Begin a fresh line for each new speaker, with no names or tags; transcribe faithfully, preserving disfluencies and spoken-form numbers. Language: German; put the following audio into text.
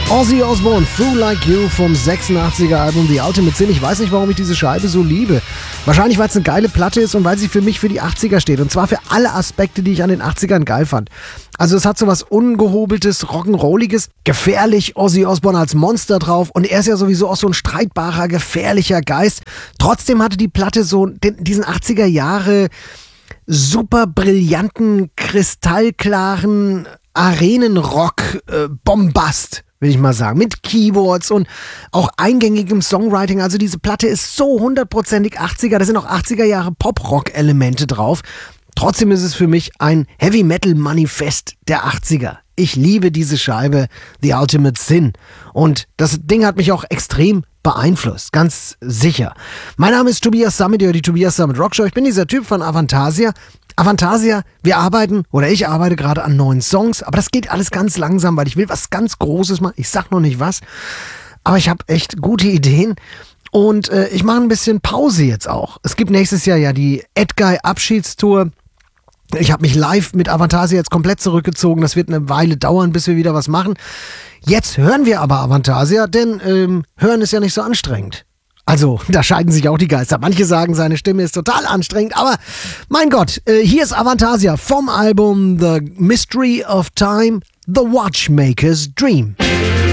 Ozzy Osbourne, Fool Like You vom sechsundachtziger Album The Ultimate Sin. Ich weiß nicht, warum ich diese Scheibe so liebe. Wahrscheinlich, weil es eine geile Platte ist und weil sie für mich für die achtziger steht. Und zwar für alle Aspekte, die ich an den achtzigern geil fand. Also es hat so was Ungehobeltes, Rock'n'Rolliges, gefährlich, Ozzy Osbourne als Monster drauf. Und er ist ja sowieso auch so ein streitbarer, gefährlicher Geist. Trotzdem hatte die Platte so den, diesen achtziger Jahre super brillanten, kristallklaren Arenenrock-Bombast. Will ich mal sagen, mit Keyboards und auch eingängigem Songwriting. Also diese Platte ist so hundertprozentig achtziger, da sind auch achtziger Jahre Pop-Rock-Elemente drauf. Trotzdem ist es für mich ein Heavy-Metal-Manifest der achtziger. Ich liebe diese Scheibe, The Ultimate Sin. Und das Ding hat mich auch extrem beeinflusst, ganz sicher. Mein Name ist Tobias Summit, die Tobias Summit Rockshow. Ich bin dieser Typ von Avantasia. Avantasia, wir arbeiten, oder ich arbeite gerade an neuen Songs, aber das geht alles ganz langsam, weil ich will was ganz Großes machen. Ich sag noch nicht was, aber ich habe echt gute Ideen und äh, ich mache ein bisschen Pause jetzt auch. Es gibt nächstes Jahr ja die Edguy Abschiedstour. Ich habe mich live mit Avantasia jetzt komplett zurückgezogen. Das wird eine Weile dauern, bis wir wieder was machen. Jetzt hören wir aber Avantasia, denn ähm, hören ist ja nicht so anstrengend. Also, da scheiden sich auch die Geister. Manche sagen, seine Stimme ist total anstrengend, aber mein Gott, äh, hier ist Avantasia vom Album The Mystery of Time, The Watchmaker's Dream.